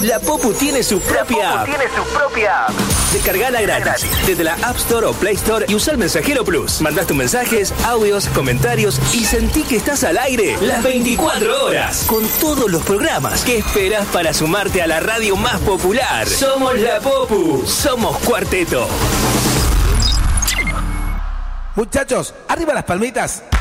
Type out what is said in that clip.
La Popu tiene su propia app. Descargala gratis desde la App Store o Play Store y usa el Mensajero Plus. Mandás tus mensajes, audios, comentarios y sentí que estás al aire las 24 horas con todos los programas. ¿Qué esperas para sumarte a la radio más popular? Somos La Popu, somos Cuarteto. Muchachos, arriba las palmitas.